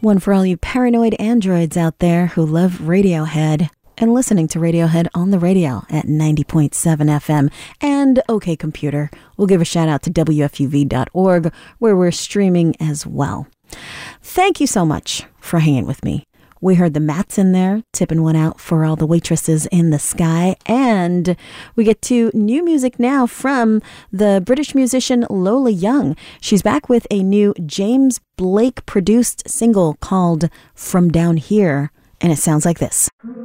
One for all you paranoid androids out there who love Radiohead and listening to Radiohead on the radio at 90.7 FM. And OK Computer, we'll give a shout out to WFUV.org, where we're streaming as well. Thank you so much for hanging with me. We heard the Mats in there, tipping one out for all the waitresses in the sky. And we get to new music now from the British musician Lola Young. She's back with a new James Blake produced single called From Down Here. And it sounds like this.